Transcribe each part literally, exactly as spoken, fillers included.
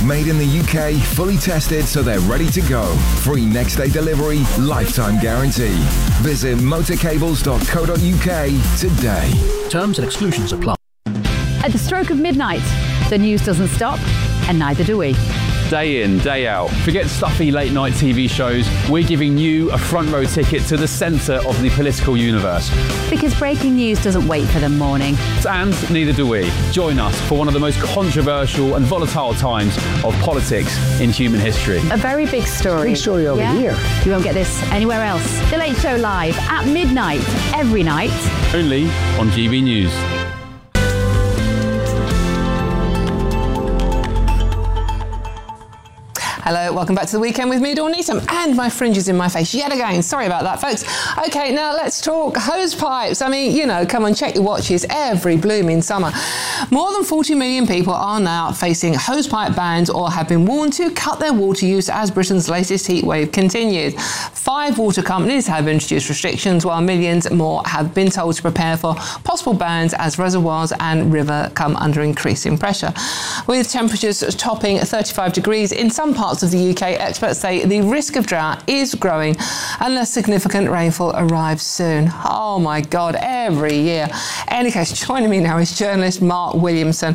Made in the U K, fully tested so they're ready to go. Free next day delivery, lifetime guarantee. Visit motorcables dot co dot U K today. Terms and exclusions apply. At the stroke of midnight, the news doesn't stop, and neither do we. Day in, day out. Forget stuffy late night T V shows. We're giving you a front row ticket to the centre of the political universe. Because breaking news doesn't wait for the morning. And neither do we. Join us for one of the most controversial and volatile times of politics in human history. A very big story. Big story over yeah? here. You won't get this anywhere else. The Late Show live at midnight, every night. Only on G B News. Hello, welcome back to The Weekend with me, Dawn Neeson, and my fringe is in my face yet again. Sorry about that, folks. Okay, now let's talk hose pipes. I mean, you know, come on, check your watches every blooming summer. More than forty million people are now facing hose pipe bans or have been warned to cut their water use as Britain's latest heat wave continues. Five water companies have introduced restrictions, while millions more have been told to prepare for possible bans as reservoirs and river come under increasing pressure. With temperatures topping thirty-five degrees in some parts of the U K, experts say the risk of drought is growing unless significant rainfall arrives soon. Oh my God, every year. In any case, joining me now is journalist Mark Williamson.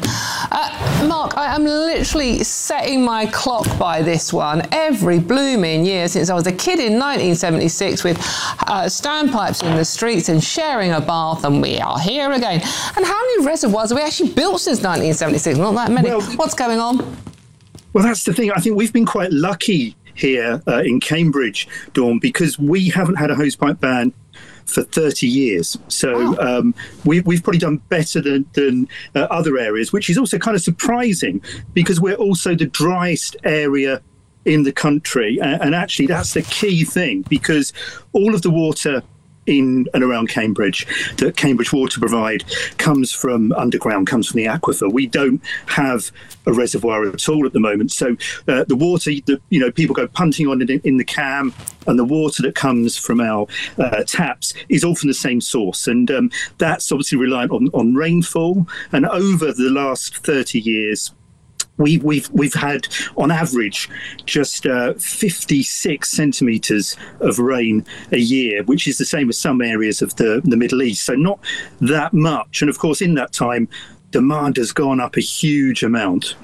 Uh, Mark, I am literally setting my clock by this one every blooming year since I was a kid in nineteen seventy-six with uh, standpipes in the streets and sharing a bath, and we are here again. And how many reservoirs have we actually built since nineteen seventy-six? Not that many. Well, what's going on? Well, that's the thing. I think we've been quite lucky here uh, in Cambridge, Dawn, because we haven't had a hosepipe ban for thirty years. So oh. um, we, we've probably done better than, than uh, other areas, which is also kind of surprising because we're also the driest area in the country. And, and actually, that's the key thing, because all of the water in and around Cambridge that Cambridge Water provide comes from underground, comes from the aquifer. We don't have a reservoir at all at the moment. So uh, the water that, you know, people go punting on in, in the Cam, and the water that comes from our uh, taps is all from the same source. And um, that's obviously reliant on, on rainfall. And over the last thirty years, We've, we've, we've had, on average, just uh, fifty-six centimetres of rain a year, which is the same as some areas of the, the Middle East. So not that much. And, of course, in that time, demand has gone up a huge amount.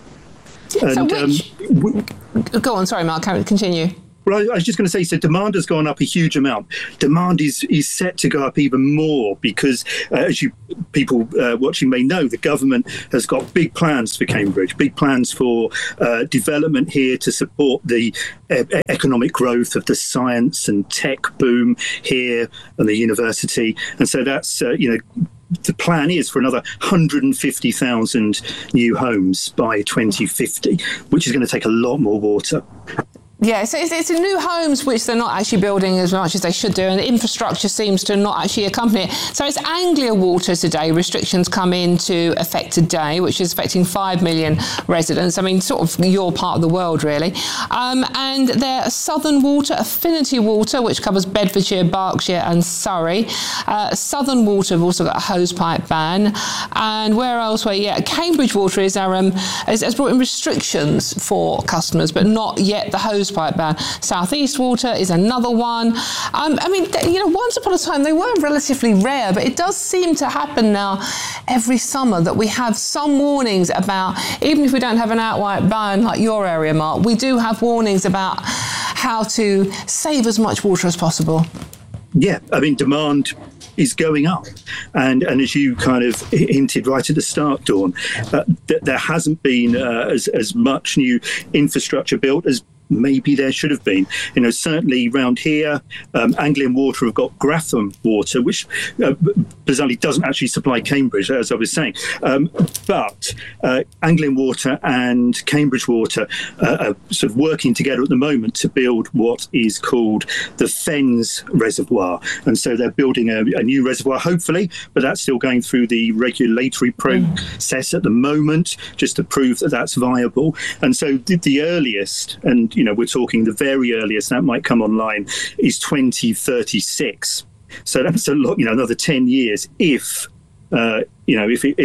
And, so which... um, w- Go on, sorry, Mark, continue. Well, I was just going to say, so demand has gone up a huge amount. Demand is, is set to go up even more because, uh, as you people uh, watching may know, the government has got big plans for Cambridge, big plans for uh, development here to support the e- economic growth of the science and tech boom here and the university. And so that's, uh, you know, the plan is for another one hundred fifty thousand new homes by twenty fifty, which is going to take a lot more water. Yeah, so it's, it's new homes which they're not actually building as much as they should do, and the infrastructure seems to not actually accompany it. So it's Anglia Water today. Restrictions come into effect today, which is affecting five million residents. I mean, sort of your part of the world, really. Um, and they're Southern Water, Affinity Water, which covers Bedfordshire, Berkshire and Surrey. Uh, Southern Water have also got a hosepipe ban. And where else? Well, yeah, Cambridge Water is our, um, has, has brought in restrictions for customers, but not yet the hose pipe ban. South East Water is another one. Um, I mean, you know, once upon a time they were relatively rare, but it does seem to happen now every summer that we have some warnings about, even if we don't have an outright ban like your area, Mark, we do have warnings about how to save as much water as possible. Yeah, I mean, demand is going up. And and as you kind of hinted right at the start, Dawn, uh, th- there hasn't been uh, as, as much new infrastructure built as maybe there should have been. You know, certainly around here, um, Anglian Water have got Gratham Water, which uh, bizarrely doesn't actually supply Cambridge, as I was saying. Um, but uh, Anglian Water and Cambridge Water uh, are sort of working together at the moment to build what is called the Fens Reservoir. And so they're building a, a new reservoir, hopefully, but that's still going through the regulatory process at the moment, just to prove that that's viable. And so the, the earliest, and you know, we're talking the very earliest that might come online, is twenty thirty-six. So that's a lot, you know, another ten years if, uh, you know, if it, if it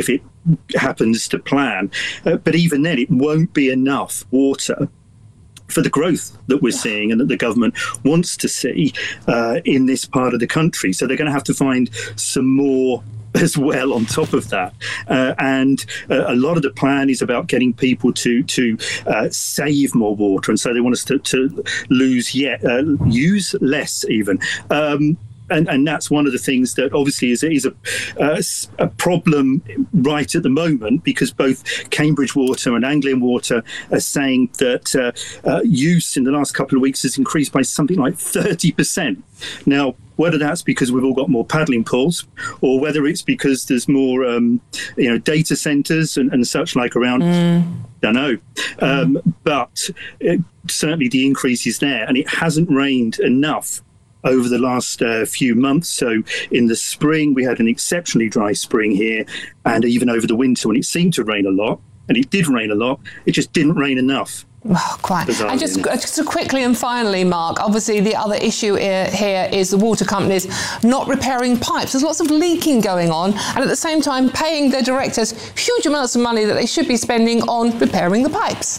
happens to plan. Uh, but even then, it won't be enough water for the growth that we're seeing and that the government wants to see uh, in this part of the country. So they're going to have to find some more as well on top of that. Uh, and uh, a lot of the plan is about getting people to to uh, save more water. And so they want us to, to lose yet, uh, use less even. Um, And, and that's one of the things that obviously is, is a, uh, a problem right at the moment, because both Cambridge Water and Anglian Water are saying that uh, uh, use in the last couple of weeks has increased by something like thirty percent. Now, whether that's because we've all got more paddling pools, or whether it's because there's more, um, you know, data centres and, and such like around, mm. don't know. Um, mm. But it, certainly the increase is there, and it hasn't rained enough over the last uh, few months. So in the spring, we had an exceptionally dry spring here, and even over the winter when it seemed to rain a lot, and it did rain a lot, it just didn't rain enough. Oh, quite. And just, just quickly and finally, Mark, obviously the other issue here, here is the water companies not repairing pipes. There's lots of leaking going on, and at the same time paying their directors huge amounts of money that they should be spending on repairing the pipes.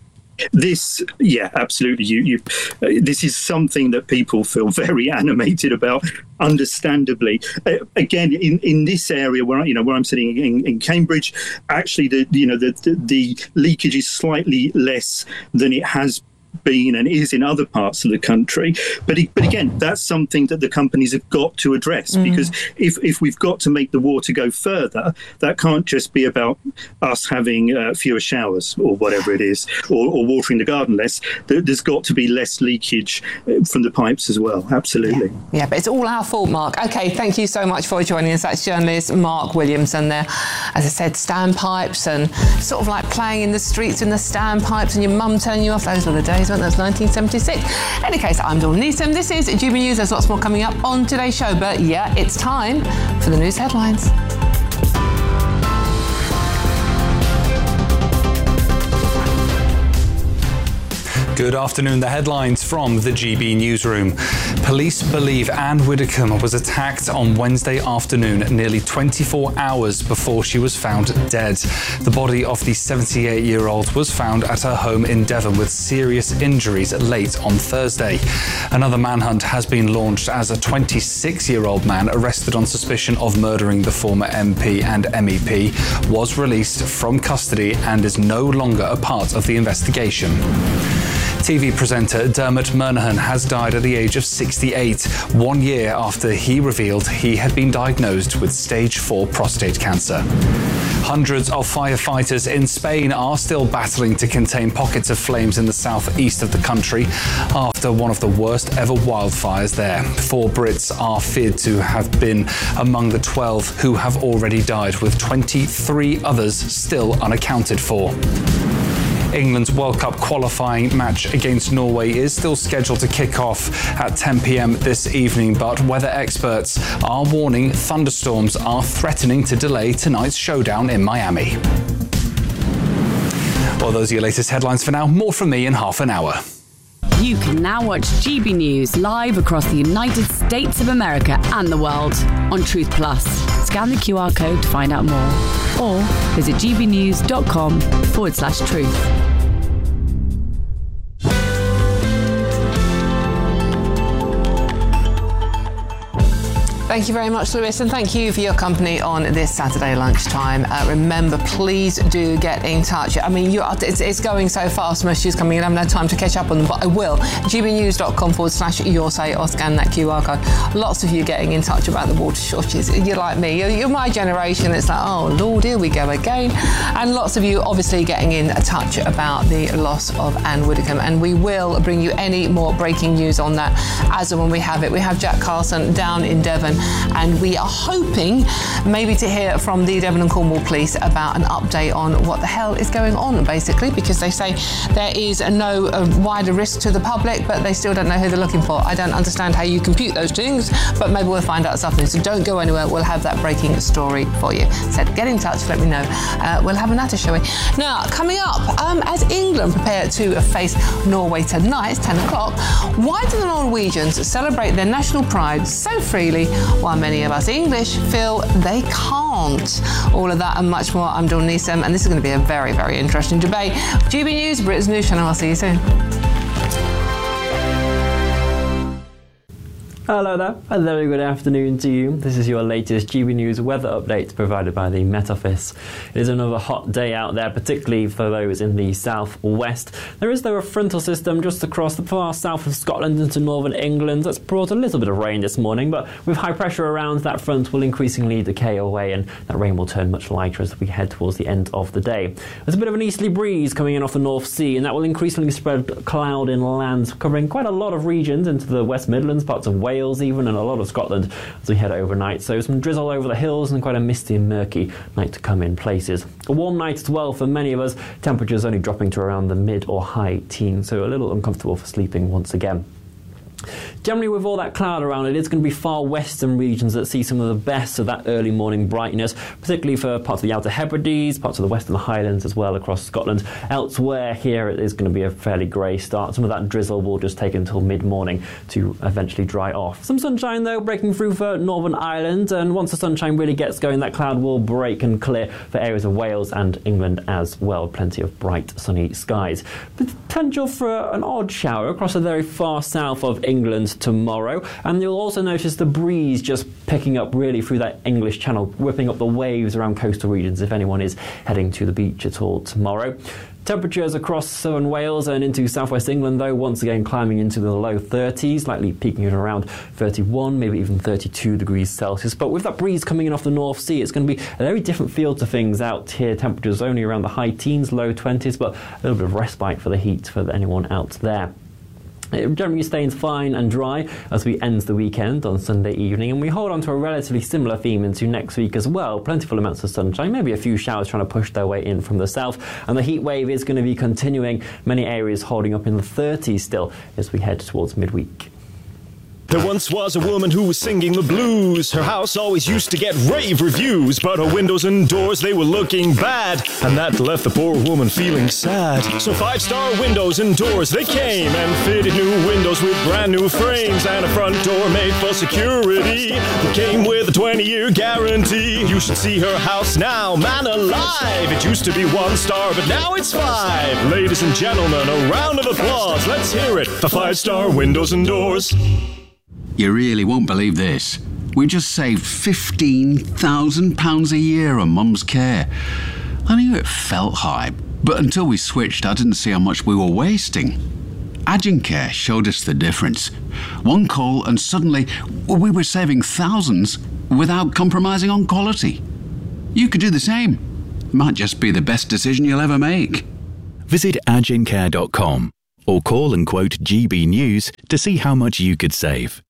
This, yeah, absolutely. You, you, uh, this is something that people feel very animated about, understandably. Uh, again, in, in this area where you know where I'm sitting in, in Cambridge, actually, the you know the, the the leakage is slightly less than it has been and is in other parts of the country. But but again, that's something that the companies have got to address, mm. because if, if we've got to make the water go further, that can't just be about us having uh, fewer showers or whatever it is, or, or watering the garden less. There's got to be less leakage from the pipes as well. Absolutely. Yeah, yeah, but it's all our fault, Mark. OK, thank you so much for joining us. That's journalist Mark Williamson there. As I said, standpipes and sort of like playing in the streets in the standpipes and your mum telling you off. Those were the days. That was nineteen seventy-six. In any case, I'm Dawn Neeson. This is G B News. There's lots more coming up on today's show. But yeah, it's time for the news headlines. Good afternoon. The headlines from the G B Newsroom. Police believe Anne Widdecombe was attacked on Wednesday afternoon, nearly twenty-four hours before she was found dead. The body of the seventy-eight-year-old was found at her home in Devon with serious injuries late on Thursday. Another manhunt has been launched as a twenty-six-year-old man arrested on suspicion of murdering the former M P and M E P was released from custody and is no longer a part of the investigation. T V presenter Dermot Murnaghan has died at the age of sixty-eight, one year after he revealed he had been diagnosed with stage four prostate cancer. Hundreds of firefighters in Spain are still battling to contain pockets of flames in the southeast of the country after one of the worst ever wildfires there. Four Brits are feared to have been among the twelve who have already died, with twenty-three others still unaccounted for. England's World Cup qualifying match against Norway is still scheduled to kick off at ten p.m. this evening, but weather experts are warning thunderstorms are threatening to delay tonight's showdown in Miami. Well, those are your latest headlines for now. More from me in half an hour. You can now watch G B News live across the United States of America and the world on Truth Plus. Scan the Q R code to find out more, or visit gbnews.com forward slash truth. Thank you very much, Lewis, and thank you for your company on this Saturday lunchtime. Uh, remember, please do get in touch. I mean, you are, it's, it's going so fast, messages coming in, I haven't had time to catch up on them, but I will. gbnews.com forward slash your say, or scan that Q R code. Lots of you getting in touch about the water shortages. You're like me, you're, you're my generation. It's like, oh, Lord, here we go again. And lots of you obviously getting in touch about the loss of Anne Widdecombe, and we will bring you any more breaking news on that as and when we have it. We have Jack Carlson down in Devon, and we are hoping maybe to hear from the Devon and Cornwall Police about an update on what the hell is going on, basically, because they say there is no uh, wider risk to the public, but they still don't know who they're looking for. I don't understand how you compute those things, but maybe we'll find out something. So don't go anywhere. We'll have that breaking story for you. So get in touch, let me know. Uh, we'll have a natter, shall we? Now, coming up, um, as England England prepare to face Norway tonight, ten o'clock, why do the Norwegians celebrate their national pride so freely while many of us English feel they can't? All of that and much more. I'm Dawn Neeson, and this is going to be a very, very interesting debate. G B News, Britain's News Channel. I'll see you soon. Hello there, a very good afternoon to you. This is your latest G B News weather update provided by the Met Office. It is another hot day out there, particularly for those in the southwest. There is though a frontal system just across the far south of Scotland into northern England that's brought a little bit of rain this morning, but with high pressure around, that front will increasingly decay away and that rain will turn much lighter as we head towards the end of the day. There's a bit of an easterly breeze coming in off the North Sea, and that will increasingly spread cloud inland, covering quite a lot of regions into the West Midlands, parts of Wales even, and a lot of Scotland as we head overnight. So some drizzle over the hills and quite a misty and murky night to come in places. A warm night as well for many of us, temperatures only dropping to around the mid or high teens, so a little uncomfortable for sleeping once again. Generally, with all that cloud around it, it's going to be far western regions that see some of the best of that early morning brightness, particularly for parts of the Outer Hebrides, parts of the Western Highlands as well across Scotland. Elsewhere here, it is going to be a fairly grey start. Some of that drizzle will just take until mid-morning to eventually dry off. Some sunshine, though, breaking through for Northern Ireland, and once the sunshine really gets going, that cloud will break and clear for areas of Wales and England as well. Plenty of bright, sunny skies. Potential for an odd shower across the very far south of England tomorrow, and you'll also notice the breeze just picking up really through that English Channel, whipping up the waves around coastal regions if anyone is heading to the beach at all tomorrow. Temperatures across southern Wales and into southwest England, though, once again climbing into the low thirties, likely peaking at around thirty-one, maybe even thirty-two degrees Celsius. But with that breeze coming in off the North Sea, it's going to be a very different feel to things out here. Temperatures only around the high teens, low twenties, but a little bit of respite for the heat for anyone out there. It generally stays fine and dry as we end the weekend on Sunday evening, and we hold on to a relatively similar theme into next week as well. Plentiful amounts of sunshine, maybe a few showers trying to push their way in from the south, and the heat wave is going to be continuing. Many areas holding up in the thirties still as we head towards midweek. There once was a woman who was singing the blues. Her house always used to get rave reviews, but her windows and doors, they were looking bad, and that left the poor woman feeling sad. So Five Star Windows and Doors, they came and fitted new windows with brand new frames and a front door made for security. It came with a twenty-year guarantee. You should see her house now, man alive. It used to be one star, but now it's five. Ladies and gentlemen, a round of applause. Let's hear it for Five Star Windows and Doors. You really won't believe this. We just saved fifteen thousand pounds a year on Mum's care. I knew it felt high, but until we switched, I didn't see how much we were wasting. Agencare showed us the difference. One call and suddenly we were saving thousands without compromising on quality. You could do the same. Might just be the best decision you'll ever make. Visit agencare dot com or call and quote G B News to see how much you could save.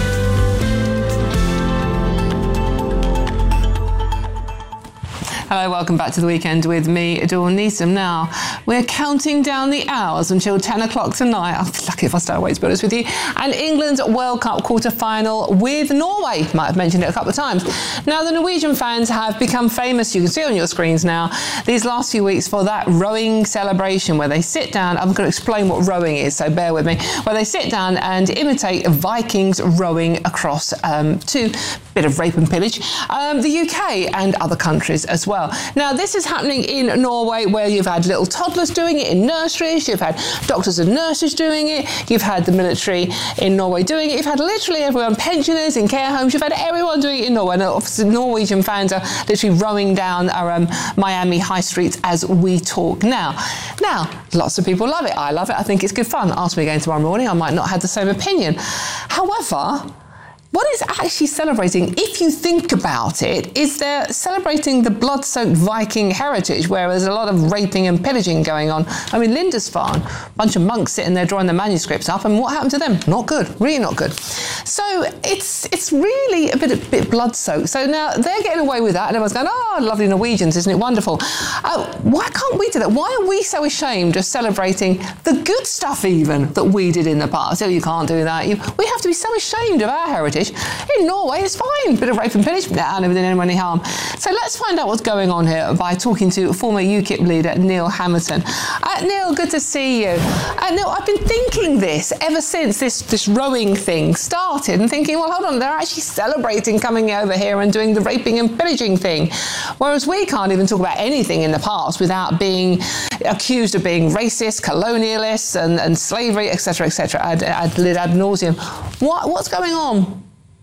Hello, welcome back to the weekend with me, Dawn Neeson. Now, we're counting down the hours until ten o'clock tonight. I'll be lucky if I stay awake, to be honest with you. And England's World Cup quarter-final with Norway. Might have mentioned it a couple of times. Now, the Norwegian fans have become famous, you can see on your screens now, these last few weeks for that rowing celebration where they sit down. I'm going to explain what rowing is, so bear with me. Where they sit down and imitate Vikings rowing across um, to bit of rape and pillage, um, the U K and other countries as well. Now, this is happening in Norway, where you've had little toddlers doing it in nurseries, you've had doctors and nurses doing it, you've had the military in Norway doing it, you've had literally everyone, pensioners in care homes, you've had everyone doing it in Norway. And obviously, Norwegian fans are literally rowing down our um, Miami high streets as we talk now. Now, lots of people love it. I love it. I think it's good fun. Ask me again tomorrow morning. I might not have the same opinion. However, what is actually celebrating, if you think about it, is they're celebrating the blood-soaked Viking heritage, where there's a lot of raping and pillaging going on. I mean, Lindisfarne, a bunch of monks sitting there drawing the manuscripts up, and what happened to them? Not good, really not good. So it's it's really a bit, a bit blood-soaked. So now they're getting away with that, and everyone's going, oh, lovely Norwegians, isn't it wonderful? Uh, why can't we do that? Why are we so ashamed of celebrating the good stuff even that we did in the past? Oh, you can't do that. You, we have to be so ashamed of our heritage. In Norway, it's fine. Bit of rape and pillage, nah, never did anyone any harm. So let's find out what's going on here by talking to former UKIP leader Neil Hamilton. Uh, Neil, good good to see you. Uh, no, I've been thinking this ever since this, this rowing thing started, and thinking, well, hold on, they're actually celebrating coming over here and doing the raping and pillaging thing. Whereas we can't even talk about anything in the past without being accused of being racist, colonialists, and, and slavery, et cetera, et cetera, ad, ad, ad nauseum. What, what's going on?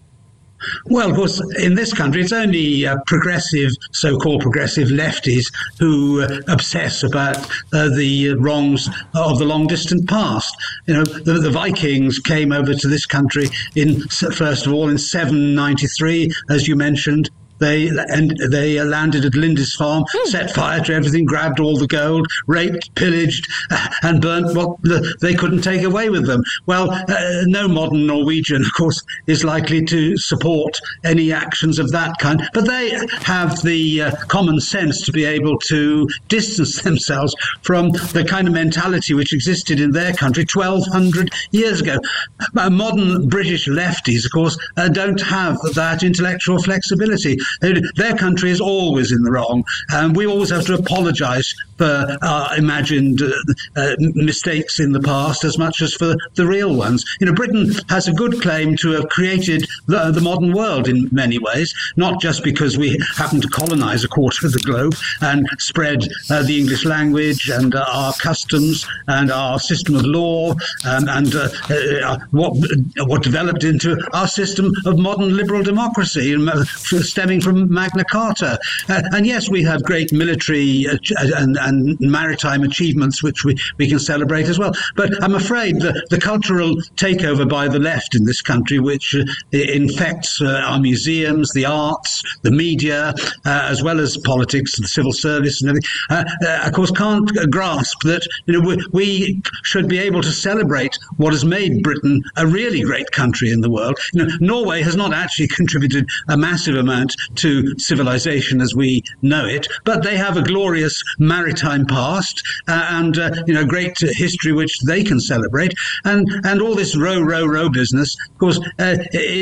Well, of course, in this country, it's only uh, progressive, so-called progressive lefties who uh, obsess about uh, the wrongs of the long-distant past. You know, the, the Vikings came over to this country in, first of all, in seven ninety-three, as you mentioned. They and they landed at Lindisfarne, mm. set fire to everything, grabbed all the gold, raped, pillaged, and burnt what they couldn't take away with them. Well, uh, no modern Norwegian, of course, is likely to support any actions of that kind. But they have the uh, common sense to be able to distance themselves from the kind of mentality which existed in their country twelve hundred years ago. Uh, modern British lefties, of course, uh, don't have that intellectual flexibility. Their country is always in the wrong, and we always have to apologise for our imagined uh, uh, mistakes in the past as much as for the real ones. You know, Britain has a good claim to have created the, the modern world in many ways, not just because we happen to colonise a quarter of the globe and spread uh, the English language and uh, our customs and our system of law um, and uh, uh, what what developed into our system of modern liberal democracy, uh, stemming from Magna Carta. Uh, and yes, we have great military uh, and, and maritime achievements which we, we can celebrate as well. But I'm afraid the, the cultural takeover by the left in this country, which uh, infects uh, our museums, the arts, the media, uh, as well as politics, the civil service and everything, uh, uh, of course can't grasp that you know we, we should be able to celebrate what has made Britain a really great country in the world. You know, Norway has not actually contributed a massive amount to civilization as we know it, but they have a glorious maritime past uh, and uh, you know great uh, history which they can celebrate, and and all this row row row business, of course, uh,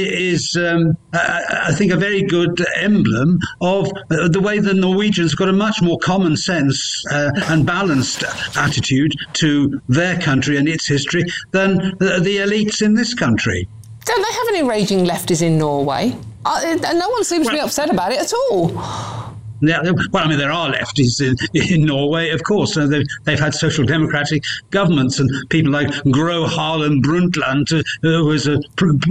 is um, I, I think a very good emblem of uh, the way the Norwegians got a much more common sense uh, and balanced attitude to their country and its history than the, the elites in this country. Don't they have any raging lefties in Norway? Uh, no one seems well, to be upset about it at all. Yeah, well, I mean, there are lefties in, in Norway, of course. Uh, they've, they've had social democratic governments, and people like Gro Harlem Brundtland, uh, who was a,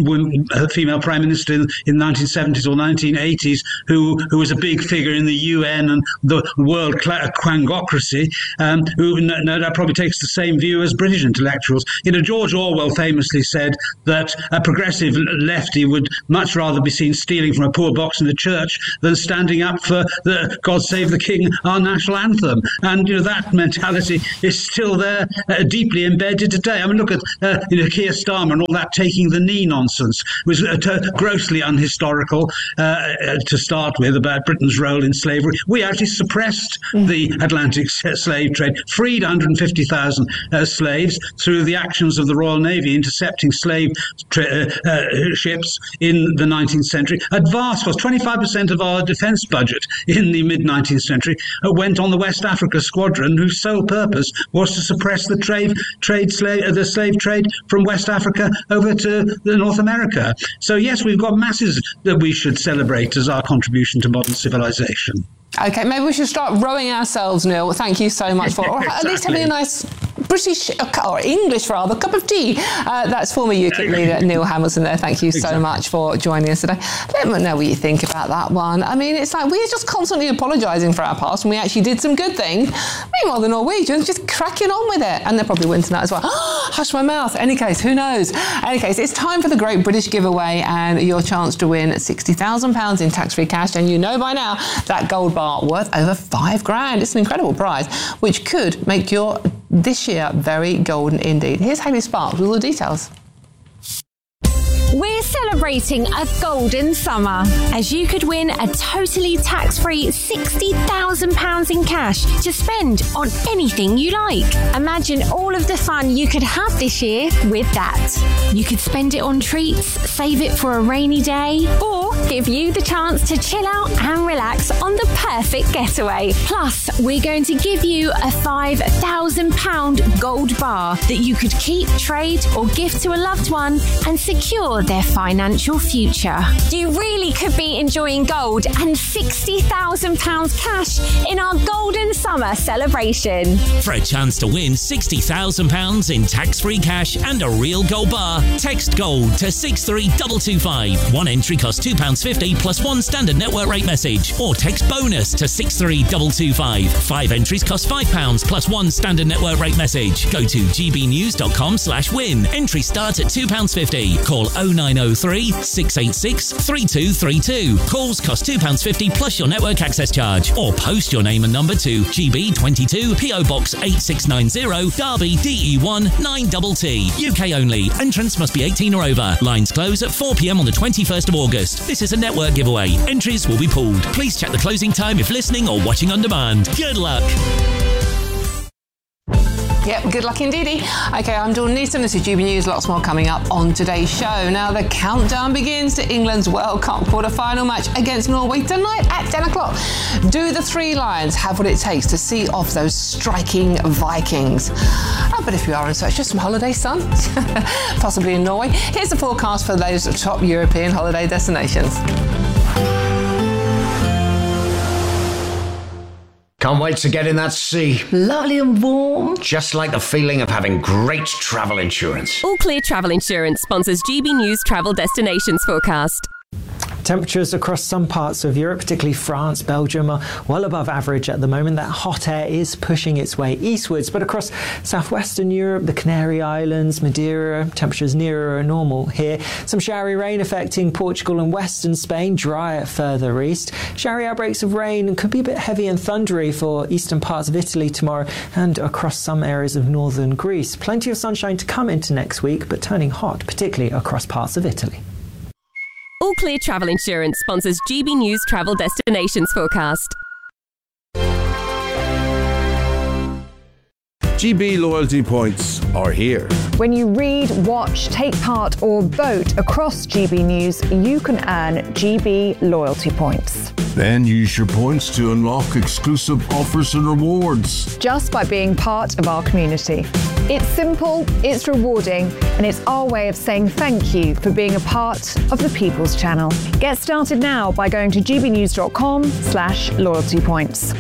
a female prime minister in, in the nineteen seventies or nineteen eighties, who, who was a big figure in the U N and the world quangocracy, um, who no, no doubt probably takes the same view as British intellectuals. You know, George Orwell famously said that a progressive lefty would much rather be seen stealing from a poor box in the church than standing up for the God Save the King, our national anthem. And, you know, that mentality is still there, uh, deeply embedded today. I mean, look at, uh, you know, Keir Starmer and all that taking the knee nonsense. It was uh, t- grossly unhistorical uh, uh, to start with about Britain's role in slavery. We actually suppressed mm. the Atlantic slave trade, freed one hundred fifty thousand uh, slaves through the actions of the Royal Navy intercepting slave tra- uh, uh, ships in the nineteenth century. At vast cost, twenty-five percent of our defence budget in the mid-nineteenth century uh, went on the West Africa Squadron, whose sole purpose was to suppress the trade, trade slave, uh, the slave trade from West Africa over to the North America. So yes, we've got masses that we should celebrate as our contribution to modern civilization. Okay, maybe we should start rowing ourselves, Neil. Thank you so much for, or exactly. At least having a nice British, or English rather, cup of tea. Uh, that's former UKIP leader Neil Hamilton there. Thank you so exactly. much for joining us today. Let me know what you think about that one. I mean, it's like we're just constantly apologising for our past when we actually did some good things. Meanwhile, the Norwegians just cracking on with it. And they're probably winning that as well. Hush my mouth. Any case, who knows? Any case, it's time for the Great British Giveaway and your chance to win sixty thousand pounds in tax-free cash. And you know by now that gold bar worth over five grand. It's an incredible prize, which could make your this year very golden indeed. Here's Hayley Sparks with all the details. We're celebrating a golden summer, as you could win a totally tax-free sixty thousand pounds in cash to spend on anything you like. Imagine all of the fun you could have this year with that. You could spend it on treats, save it for a rainy day, or give you the chance to chill out and relax on the perfect getaway. Plus, we're going to give you a five thousand pounds gold bar that you could keep, trade, or gift to a loved one and secure their financial future. You really could be enjoying gold and sixty thousand pounds cash in our golden summer celebration. For a chance to win sixty thousand pounds in tax-free cash and a real gold bar, text GOLD to six three two two five. One entry costs two pounds fifty plus one standard network rate message, or text BONUS to six three two two five. Five entries cost five pounds plus one standard network rate message. Go to gbnews.com slash win. Entry starts at two pounds fifty. Call oh nine oh three, six eight six, three two three two. Calls cost two pounds fifty plus your network access charge. Or post your name and number to G B twenty-two, P O Box eight six nine zero, Derby, D E one nine T T. U K only. Entrants must be eighteen or over. Lines close at four p m on the twenty-first of August. This is a network giveaway. Entries will be pooled. Please check the closing time if listening or watching on demand. Good luck. Yep, good luck indeedy. Okay, I'm Dawn Neeson. This is G B News. Lots more coming up on today's show. Now, the countdown begins to England's World Cup quarter-final match against Norway tonight at ten o'clock. Do the Three Lions have what it takes to see off those striking Vikings? Oh, but if you are in search of some holiday sun, possibly in Norway, here's the forecast for those top European holiday destinations. Can't wait to get in that sea. Lovely and warm. Just like the feeling of having great travel insurance. All Clear Travel Insurance sponsors G B News Travel Destinations Forecast. Temperatures across some parts of Europe, particularly France, Belgium, are well above average at the moment. That hot air is pushing its way eastwards, but across southwestern Europe, the Canary Islands, Madeira, temperatures nearer normal here. Some showery rain affecting Portugal and western Spain, drier further east. Showery outbreaks of rain could be a bit heavy and thundery for eastern parts of Italy tomorrow and across some areas of northern Greece. Plenty of sunshine to come into next week, but turning hot, particularly across parts of Italy. All Clear Travel Insurance sponsors G B News Travel Destinations Forecast. G B loyalty points are here. When you read, watch, take part or vote across G B News, you can earn G B loyalty points. Then use your points to unlock exclusive offers and rewards. Just by being part of our community. It's simple, it's rewarding, and it's our way of saying thank you for being a part of the People's Channel. Get started now by going to gbnews.com slash loyalty points.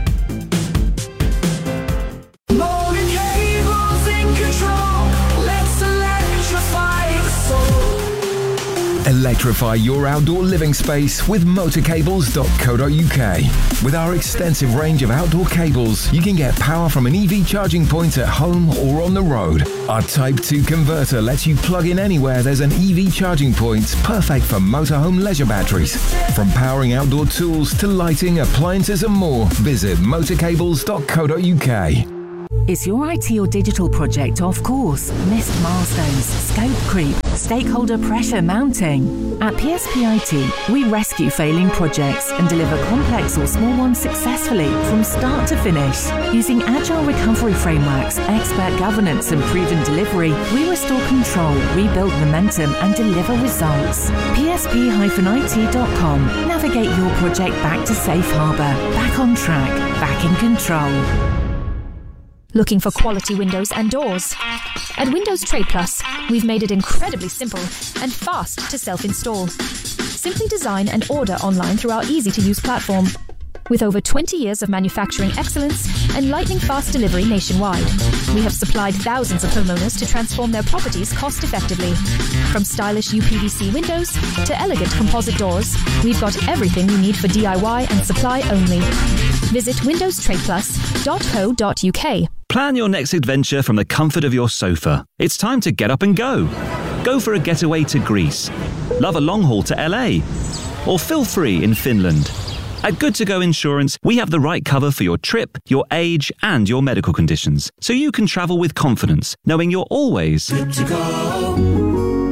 Electrify your outdoor living space with motor cables dot co dot U K. With our extensive range of outdoor cables, you can get power from an E V charging point at home or on the road. Our Type two converter lets you plug in anywhere there's an E V charging point, perfect for motorhome leisure batteries. From powering outdoor tools to lighting, appliances and more, visit motor cables dot co dot U K. Is your I T or digital project off course? Missed milestones, scope creep, stakeholder pressure mounting? At P S P I T, we rescue failing projects and deliver complex or small ones successfully from start to finish. Using agile recovery frameworks, expert governance and proven delivery, we restore control, rebuild momentum and deliver results. P S P I T dot com. Navigate your project back to safe harbour, back on track, back in control. Looking for quality windows and doors? At Windows Trade Plus, we've made it incredibly simple and fast to self-install. Simply design and order online through our easy-to-use platform. With over twenty years of manufacturing excellence and lightning-fast delivery nationwide, we have supplied thousands of homeowners to transform their properties cost-effectively. From stylish U P V C windows to elegant composite doors, we've got everything you need for D I Y and supply only. Visit windows trade plus dot co dot U K. Plan your next adventure from the comfort of your sofa. It's time to get up and go. Go for a getaway to Greece. Love a long haul to L A. Or feel free in Finland. At Good To Go Insurance, we have the right cover for your trip, your age, and your medical conditions, so you can travel with confidence, knowing you're always Good to go.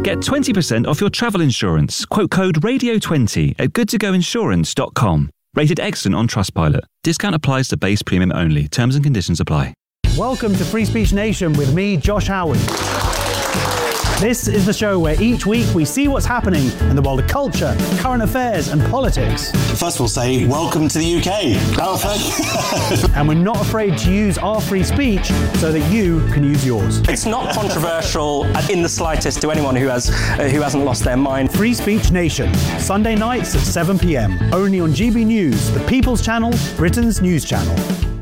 Get twenty percent off your travel insurance. Quote code radio twenty at good to go insurance dot com. Rated excellent on Trustpilot. Discount applies to base premium only. Terms and conditions apply. Welcome to Free Speech Nation with me, Josh Howard. This is the show where each week we see what's happening in the world of culture, current affairs and politics. First we'll say, welcome to the U K. And we're not afraid to use our free speech so that you can use yours. It's not controversial in the slightest to anyone who has uh, who hasn't lost their mind. Free Speech Nation, Sunday nights at seven p.m. Only on G B News, the People's Channel, Britain's news channel.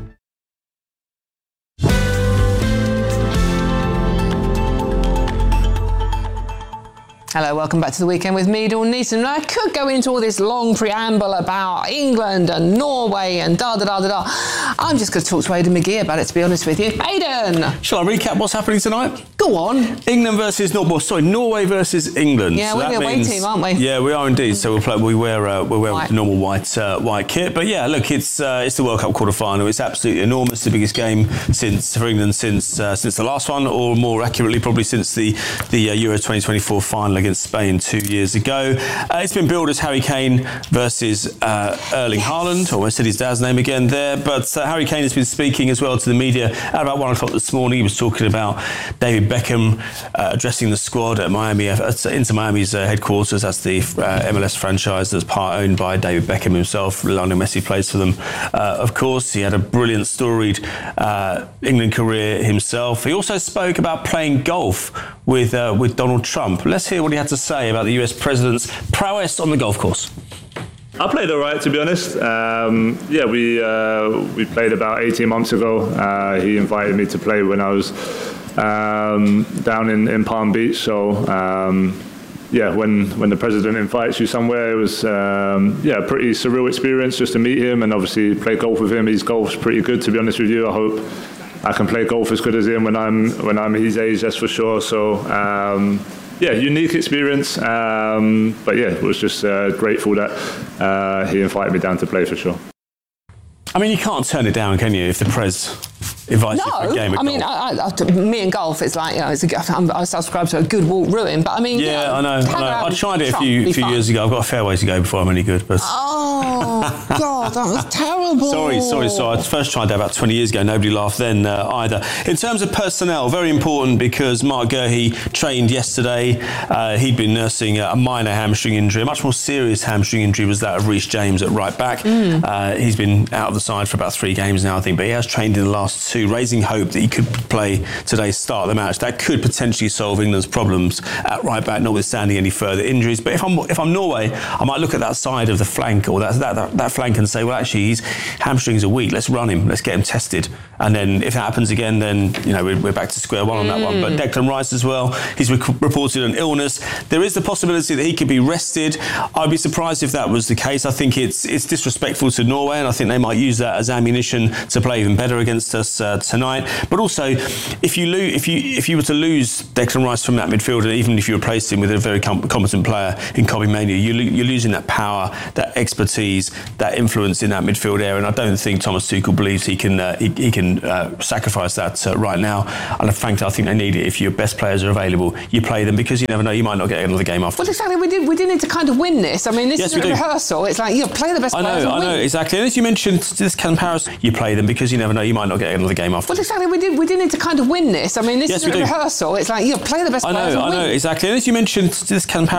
Hello, welcome back to the weekend with me, Dawn Neeson. And I could go into all this long preamble about England and Norway and da da da da da. I'm just going to talk to Aidan McGee about it, to be honest with you. Aidan! Shall I recap what's happening tonight? Go on. England versus Norway. Sorry, Norway versus England. Yeah, so we're the away means, team, aren't we? Yeah, we are indeed. So we'll play. We wear uh, we wear White. the normal white uh, white kit. But yeah, look, it's uh, it's the World Cup quarter final. It's absolutely enormous. The biggest game since for England since uh, since the last one, or more accurately, probably since the the uh, Euro twenty twenty-four final against Spain two years ago. Uh, it's been billed as Harry Kane versus uh, Erling Haaland. Almost said his dad's name again there. But uh, Harry Kane has been speaking as well to the media at about one o'clock this morning. He was talking about David Beckham uh, addressing the squad at Miami, at Inter Miami's uh, headquarters. That's the uh, M L S franchise that's part owned by David Beckham himself. Lionel Messi plays for them, uh, of course. He had a brilliant storied uh, England career himself. He also spoke about playing golf with uh, with Donald Trump. Let's hear what he had to say about the U S president's prowess on the golf course. I played all right, to be honest. Um, yeah, we uh, we played about eighteen months ago. Uh, he invited me to play when I was um, down in, in Palm Beach. So, um, yeah, when, when the president invites you somewhere, it was um, yeah, a pretty surreal experience just to meet him and obviously play golf with him. His golf's pretty good, to be honest with you. I hope I can play golf as good as him when I'm when I'm his age, that's for sure. So. Um, Yeah, unique experience, um, but yeah, was just uh, grateful that uh, he invited me down to play for sure. I mean, you can't turn it down, can you, if the Prez invites no, you for a game of I mean, golf? I, I, me and golf, it's like, you know, it's a, I'm, I subscribe to a good walk ruin, but I mean, Yeah, you know, I know. I know. I tried it a Trump, few be few fun. years ago. I've got a fair way to go before I'm any good. But Oh, God, that was terrible. sorry, sorry, sorry. I first tried that about twenty years ago. Nobody laughed then uh, either. In terms of personnel, very important because Mark Gurhey trained yesterday. Uh, he'd been nursing a minor hamstring injury. A much more serious hamstring injury was that of Reece James at right back. Mm. Uh, he's been out of the side for about three games now, I think, but he has trained in the last two, raising hope that he could play today's start of the match. That could potentially solve England's problems at right back, notwithstanding any further injuries. But if I'm if I'm Norway, I might look at that side of the flank or that that, that, that flank and say, well, actually, his hamstrings are weak. Let's run him. Let's get him tested. And then if that happens again, then you know we're, we're back to square one on that one. But Declan Rice as well, he's rec- reported an illness. There is the possibility that he could be rested. I'd be surprised if that was the case. I think it's it's disrespectful to Norway, and I think they might use that as ammunition to play even better against us uh, tonight. But also, if you lose, if you if you were to lose Declan Rice from that midfield, and even if you replaced him with a very com- competent player in Kobbie Mainoo, you lo- you're losing that power, that expertise, that influence in that midfield area. And I don't think Thomas Tuchel believes he can uh, he, he can uh, sacrifice that uh, right now. And in fact, I think they need it. If your best players are available, you play them because you never know, you might not get another game after. Well, exactly. We did. We did need to kind of win this. I mean, this Yes, is a we do. rehearsal. It's like you play the best I players know, and I know, win. exactly. And as you mentioned, this comparison, you play them because you never know, you might not get another game after. Well, exactly. We did. We did need to kind of win this. I mean, this Yes, is we a do. rehearsal. It's like you play the best I players know, and I win. know, exactly. And as you mentioned, this comparison.